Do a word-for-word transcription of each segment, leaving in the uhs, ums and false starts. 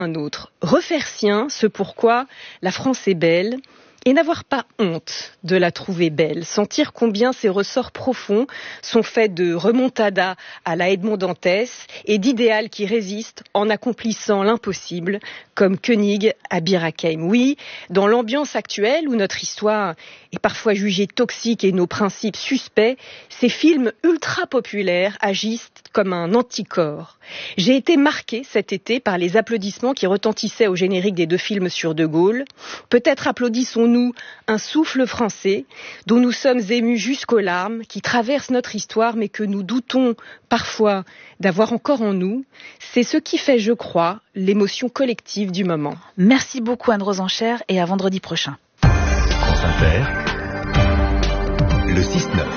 un autre. Refaire sien ce pourquoi la France est belle et n'avoir pas honte de la trouver belle. Sentir combien ses ressorts profonds sont faits de remontada à la Edmond Dantès et d'idéal qui résistent en accomplissant l'impossible, comme Koenig à Bir Hakeim. Oui, dans l'ambiance actuelle où notre histoire est parfois jugée toxique et nos principes suspects, ces films ultra populaires agissent comme un anticorps. J'ai été marquée cet été par les applaudissements qui retentissaient au générique des deux films sur De Gaulle. Peut-être applaudissons-nous un souffle français dont nous sommes émus jusqu'aux larmes, qui traverse notre histoire mais que nous doutons parfois d'avoir encore en nous. C'est ce qui fait, je crois, l'émotion collective du moment. Merci beaucoup Anne Rosencher et à vendredi prochain. France Inter, le six neuf.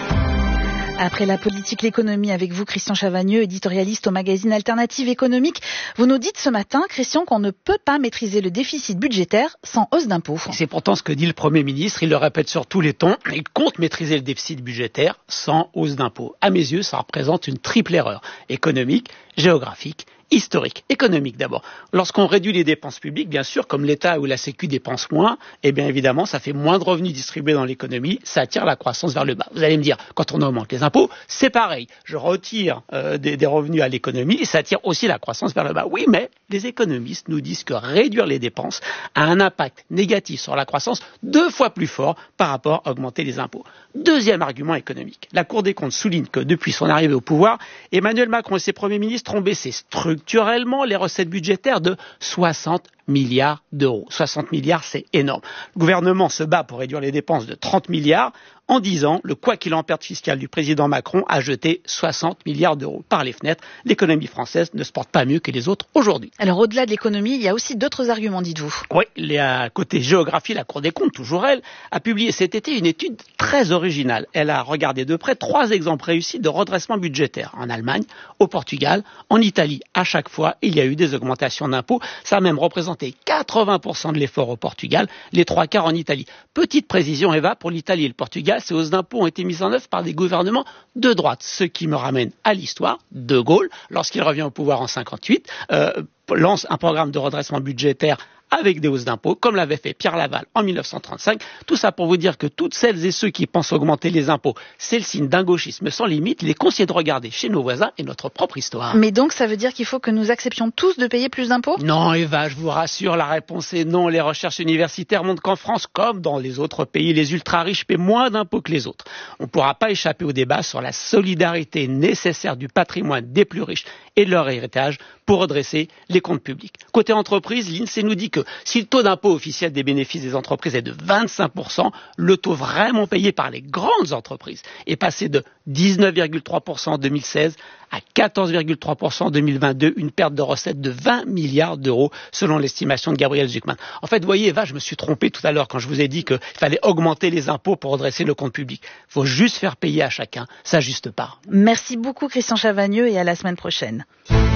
Après la politique, l'économie, avec vous, Christian Chavagneux, éditorialiste au magazine Alternative économique. Vous nous dites ce matin, Christian, qu'on ne peut pas maîtriser le déficit budgétaire sans hausse d'impôts. C'est pourtant ce que dit le Premier ministre, il le répète sur tous les tons. Il compte maîtriser le déficit budgétaire sans hausse d'impôts. À mes yeux, ça représente une triple erreur. Économique, géographique, historique, économique d'abord. Lorsqu'on réduit les dépenses publiques, bien sûr, comme l'État ou la Sécu dépensent moins, eh bien évidemment, ça fait moins de revenus distribués dans l'économie, ça attire la croissance vers le bas. Vous allez me dire, quand on augmente les impôts, c'est pareil. Je retire euh, des, des revenus à l'économie et ça attire aussi la croissance vers le bas. Oui, mais les économistes nous disent que réduire les dépenses a un impact négatif sur la croissance deux fois plus fort par rapport à augmenter les impôts. Deuxième argument économique. La Cour des comptes souligne que depuis son arrivée au pouvoir, Emmanuel Macron et ses premiers ministres ont baissé structurellement les recettes budgétaires de soixante milliards d'euros. soixante milliards, c'est énorme. Le gouvernement se bat pour réduire les dépenses de trente milliards. En dix ans, le quoi qu'il en perde fiscal du président Macron a jeté soixante milliards d'euros par les fenêtres. L'économie française ne se porte pas mieux que les autres aujourd'hui. Alors au-delà de l'économie, il y a aussi d'autres arguments, dites-vous. Oui, les, à côté géographie, la Cour des comptes, toujours elle, a publié cet été une étude très originale. Elle a regardé de près trois exemples réussis de redressement budgétaire. En Allemagne, au Portugal, en Italie. À chaque fois, il y a eu des augmentations d'impôts. Ça a même représenté quatre-vingts pour cent de l'effort au Portugal, les trois quarts en Italie. Petite précision, Eva, pour l'Italie et le Portugal, ces hausses d'impôts ont été mises en œuvre par des gouvernements de droite. Ce qui me ramène à l'histoire. De Gaulle, lorsqu'il revient au pouvoir en cinquante-huit, euh, lance un programme de redressement budgétaire avec des hausses d'impôts, comme l'avait fait Pierre Laval en mille neuf cent trente-cinq. Tout ça pour vous dire que toutes celles et ceux qui pensent augmenter les impôts, c'est le signe d'un gauchisme sans limite. Il est conseillé de regarder chez nos voisins et notre propre histoire. Mais donc, ça veut dire qu'il faut que nous acceptions tous de payer plus d'impôts ? Non, Eva, je vous rassure, la réponse est non. Les recherches universitaires montrent qu'en France, comme dans les autres pays, les ultra-riches paient moins d'impôts que les autres. On ne pourra pas échapper au débat sur la solidarité nécessaire du patrimoine des plus riches et de leur héritage pour redresser les comptes publics. Côté entreprise, l'INSEE nous dit que si le taux d'impôt officiel des bénéfices des entreprises est de vingt-cinq pour cent, le taux vraiment payé par les grandes entreprises est passé de dix-neuf virgule trois pour cent en deux mille seize à quatorze virgule trois pour cent en deux mille vingt-deux, une perte de recettes de vingt milliards d'euros selon l'estimation de Gabriel Zucman. En fait, vous voyez, Eva, je me suis trompé tout à l'heure quand je vous ai dit qu'il fallait augmenter les impôts pour redresser le compte public. Il faut juste faire payer à chacun sa juste part. Merci beaucoup Christian Chavagneux et à la semaine prochaine.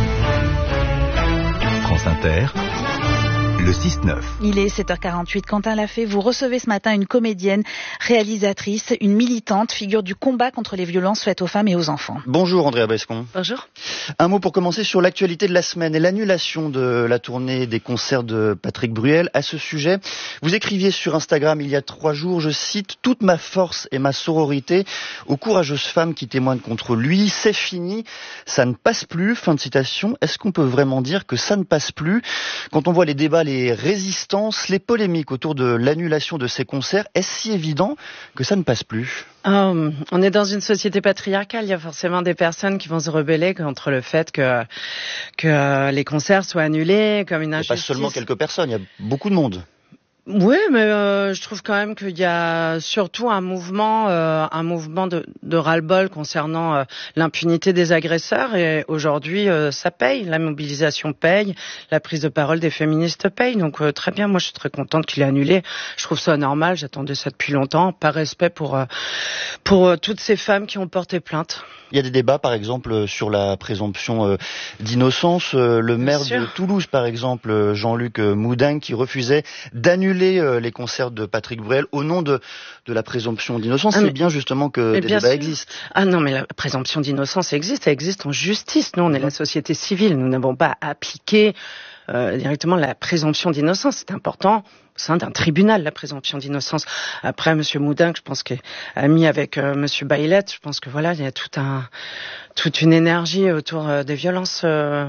France Inter, le six neuf. Il est sept heures quarante-huit. Quentin Lafay, vous recevez ce matin une comédienne, réalisatrice, une militante, figure du combat contre les violences faites aux femmes et aux enfants. Bonjour Andrea Bescon. Bonjour. Un mot pour commencer sur l'actualité de la semaine et l'annulation de la tournée des concerts de Patrick Bruel. À ce sujet, vous écriviez sur Instagram il y a trois jours, je cite, « Toute ma force et ma sororité aux courageuses femmes qui témoignent contre lui. C'est fini, ça ne passe plus. » Fin de citation. Est-ce qu'on peut vraiment dire que ça ne passe plus ? Quand on voit les débats, les résistances, les polémiques autour de l'annulation de ces concerts, est-ce si évident que ça ne passe plus ? Oh, on est dans une société patriarcale, il y a forcément des personnes qui vont se rebeller contre le fait que, que les concerts soient annulés comme une injustice. Et pas seulement quelques personnes, il y a beaucoup de monde. Oui, mais euh, je trouve quand même qu'il y a surtout un mouvement, euh, un mouvement de, de ras-le-bol concernant euh, l'impunité des agresseurs. Et aujourd'hui, euh, ça paye, la mobilisation paye, la prise de parole des féministes paye. Donc euh, très bien, moi je suis très contente qu'il ait annulé. Je trouve ça normal, j'attendais ça depuis longtemps, par respect pour euh, pour euh, toutes ces femmes qui ont porté plainte. Il y a des débats, par exemple, sur la présomption euh, d'innocence. Euh, le maire de Toulouse, par exemple, Jean-Luc Moudin, qui refusait d'annuler annuler euh, les concerts de Patrick Bruel au nom de, de la présomption d'innocence. Ah, c'est bien justement que des débats sûr. existent. Ah non, mais la présomption d'innocence existe, elle existe en justice. Nous, on est la société civile, nous n'avons pas appliqué euh, directement la présomption d'innocence. C'est important au sein d'un tribunal, la présomption d'innocence. Après, Monsieur Moudin, je pense qu'il a mis avec euh, Monsieur Baillet, je pense que voilà, il y a tout un, toute une énergie autour euh, des violences. Euh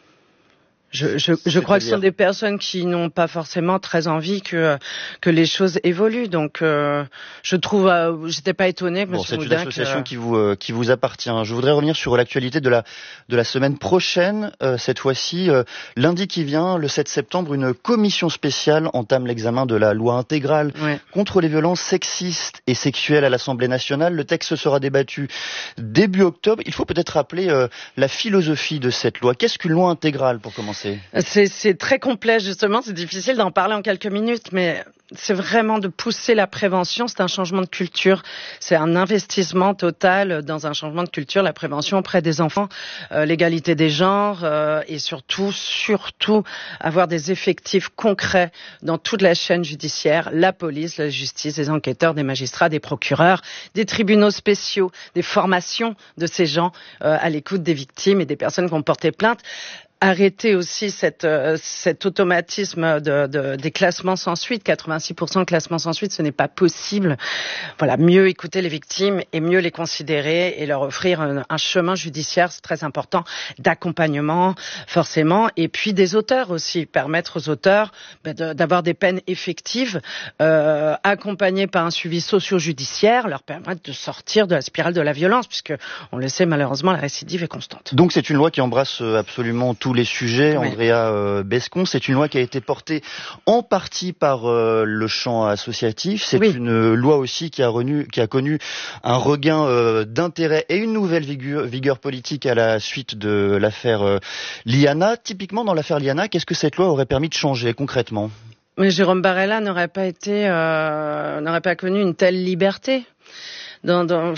Je, je, je crois que ce sont des personnes qui n'ont pas forcément très envie que que les choses évoluent. Donc, euh, je trouve, euh, j'étais pas étonnée que bon, Monsieur c'est Moudin une association que... qui vous euh, qui vous appartient. Je voudrais revenir sur l'actualité de la de la semaine prochaine. Euh, cette fois-ci, euh, lundi qui vient, le sept septembre, une commission spéciale entame l'examen de la loi intégrale ouais. contre les violences sexistes et sexuelles à l'Assemblée nationale. Le texte sera débattu début octobre. Il faut peut-être rappeler euh, la philosophie de cette loi. Qu'est-ce qu'une loi intégrale pour commencer? C'est, c'est très complexe, justement, c'est difficile d'en parler en quelques minutes, mais c'est vraiment de pousser la prévention, c'est un changement de culture, c'est un investissement total dans un changement de culture, la prévention auprès des enfants, euh, l'égalité des genres euh, et surtout, surtout avoir des effectifs concrets dans toute la chaîne judiciaire, la police, la justice, des enquêteurs, des magistrats, des procureurs, des tribunaux spéciaux, des formations de ces gens euh, à l'écoute des victimes et des personnes qui ont porté plainte. Arrêter aussi cette, euh, cet automatisme de, de, des classements sans suite. quatre-vingt-six pour cent de classements sans suite, ce n'est pas possible. Voilà, mieux écouter les victimes et mieux les considérer et leur offrir un, un chemin judiciaire, c'est très important, d'accompagnement forcément, et puis des auteurs aussi, permettre aux auteurs ben, de, d'avoir des peines effectives, euh, accompagnées par un suivi socio-judiciaire, leur permettre de sortir de la spirale de la violence, puisque on le sait malheureusement, la récidive est constante. Donc c'est une loi qui embrasse absolument tout les sujets, oui. Andrea euh, Bescon. C'est une loi qui a été portée en partie par euh, le champ associatif. C'est oui. une loi aussi qui a, renu, qui a connu un regain euh, d'intérêt et une nouvelle vigueur, vigueur politique à la suite de l'affaire euh, Liana. Typiquement, dans l'affaire Liana, qu'est-ce que cette loi aurait permis de changer concrètement? Mais Jérôme Barella n'aurait pas été, euh, n'aurait pas connu une telle liberté. Dans, dans,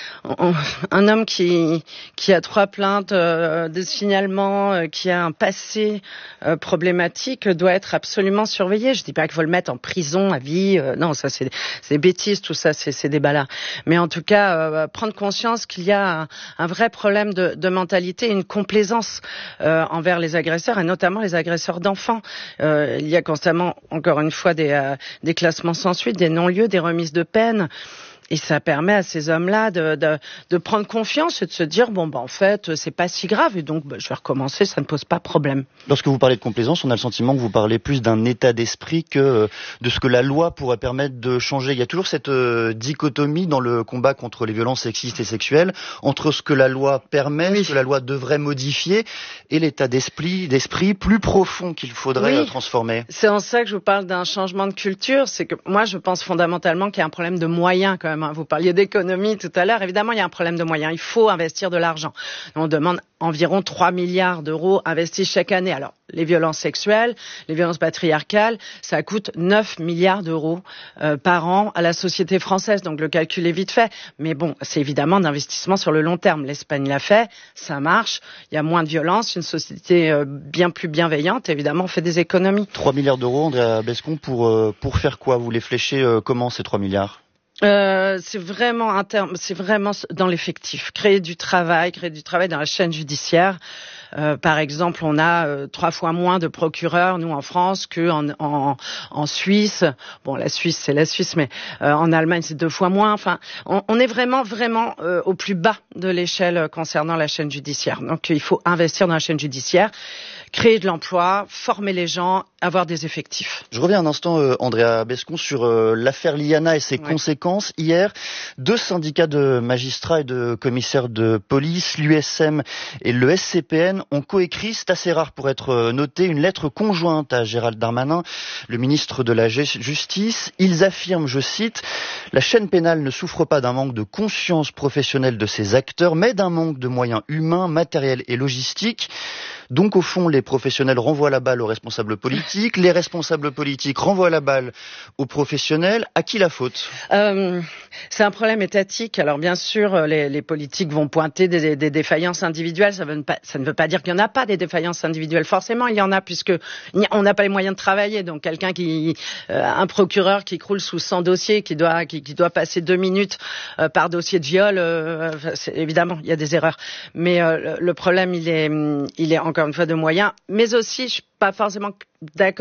un homme qui qui a trois plaintes euh, de signalement, euh, qui a un passé euh, problématique, doit être absolument surveillé. Je dis pas qu'il faut le mettre en prison à vie. Euh, non, ça c'est c'est bêtise, tout ça, c'est c'est débats-là. Mais en tout cas, euh, prendre conscience qu'il y a un, un vrai problème de, de mentalité, une complaisance euh, envers les agresseurs et notamment les agresseurs d'enfants. Euh, il y a constamment, encore une fois, des euh, des classements sans suite, des non-lieux, des remises de peine. Et ça permet à ces hommes-là de, de, de prendre confiance et de se dire bon ben en fait c'est pas si grave et donc ben, je vais recommencer, ça ne pose pas problème. Lorsque vous parlez de complaisance, on a le sentiment que vous parlez plus d'un état d'esprit que de ce que la loi pourrait permettre de changer. Il y a toujours cette euh, dichotomie dans le combat contre les violences sexistes et sexuelles entre ce que la loi permet, oui. ce que la loi devrait modifier et l'état d'esprit, d'esprit plus profond qu'il faudrait oui. transformer. C'est en ça que je vous parle d'un changement de culture, c'est que moi je pense fondamentalement qu'il y a un problème de moyens quand même. Vous parliez d'économie tout à l'heure. Évidemment, il y a un problème de moyens. Il faut investir de l'argent. On demande environ trois milliards d'euros investis chaque année. Alors, les violences sexuelles, les violences patriarcales, ça coûte neuf milliards d'euros euh, par an à la société française. Donc, le calcul est vite fait. Mais bon, c'est évidemment d'investissement sur le long terme. L'Espagne l'a fait. Ça marche. Il y a moins de violence. Une société euh, bien plus bienveillante. Évidemment, on fait des économies. trois milliards d'euros, Andrea Bescon, pour, euh, pour faire quoi? Vous les fléchez euh, comment, ces trois milliards? Euh, c'est vraiment un terme, c'est vraiment dans l'effectif. Créer du travail, créer du travail dans la chaîne judiciaire. Euh, par exemple, on a euh, trois fois moins de procureurs, nous, en France, qu'en en, en Suisse. Bon, la Suisse, c'est la Suisse, mais euh, en Allemagne, c'est deux fois moins. Enfin, on, on est vraiment, vraiment euh, au plus bas de l'échelle concernant la chaîne judiciaire. Donc, il faut investir dans la chaîne judiciaire, créer de l'emploi, former les gens, avoir des effectifs. Je reviens un instant, euh, Andrea Bescon, sur euh, l'affaire Liana et ses ouais. conséquences. Hier, deux syndicats de magistrats et de commissaires de police, l'U S M et le S C P N, ont coécrit, c'est assez rare pour être noté, une lettre conjointe à Gérald Darmanin, le ministre de la Justice. Ils affirment, je cite, « La chaîne pénale ne souffre pas d'un manque de conscience professionnelle de ses acteurs, mais d'un manque de moyens humains, matériels et logistiques. Donc, au fond, les les professionnels renvoient la balle aux responsables politiques, les responsables politiques renvoient la balle aux professionnels. À qui la faute ? euh, C'est un problème étatique. Alors bien sûr, les, les politiques vont pointer des, des défaillances individuelles. Ça, veut pas, ça ne veut pas dire qu'il n'y en a pas des défaillances individuelles. Forcément, il y en a puisque on n'a pas les moyens de travailler. Donc quelqu'un qui, euh, un procureur qui croule sous cent dossiers, qui doit, qui, qui doit passer deux minutes euh, par dossier de viol, euh, c'est, évidemment, il y a des erreurs. Mais euh, le problème, il est, il est encore une fois de moyens, mais aussi, je suis pas forcément d'accord